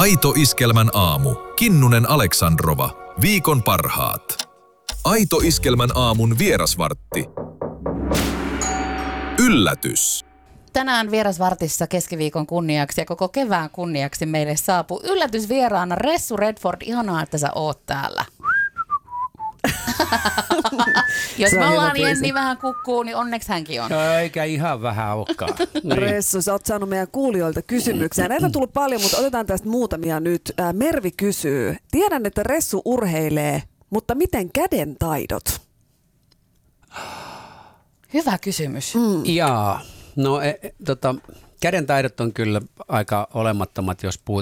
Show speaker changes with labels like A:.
A: Aito Iskelmän aamu. Kinnunen Aleksandrova. Viikon parhaat. Aito Iskelmän aamun vierasvartti. Yllätys.
B: Tänään vierasvartissa keskiviikon kunniaksi ja koko kevään kunniaksi meille saapuu yllätysvieraana Ressu Redford. Ihanaa, että sä oot täällä. Jos me ollaan Jenni vähän kukkuu, niin onneksi hänkin on.
C: Eikä ihan vähän olekaan. Niin.
D: Ressu, sä oot saanut meidän kuulijoilta kysymyksiä. Näitä on tullut paljon, mutta otetaan tästä muutamia nyt. Mervi kysyy, tiedän, että Ressu urheilee, mutta miten käden taidot?
B: Hyvä kysymys.
C: Jaa, no käden taidot on kyllä aika olemattomat, jos